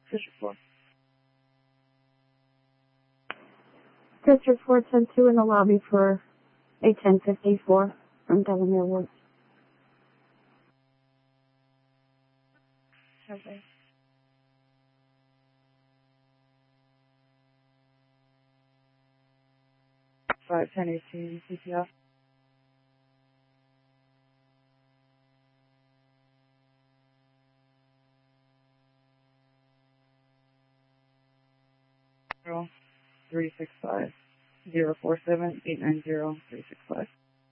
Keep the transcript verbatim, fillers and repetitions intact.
District four. District four ten two in the lobby for A ten fifty-four from Delamere Woods. Okay. Five ten eighteen C P R. Zero three six five zero four seven eight nine zero three six five.